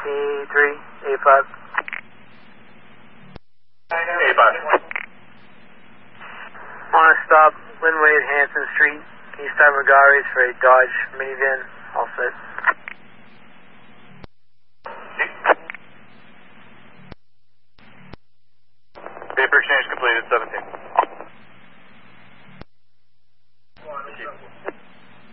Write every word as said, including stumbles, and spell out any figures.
E three, eight five. eight five. Want to stop Linway at Hanson Street, Eastside Megares for a Dodge minivan, all set. Paper exchange completed, seventeen.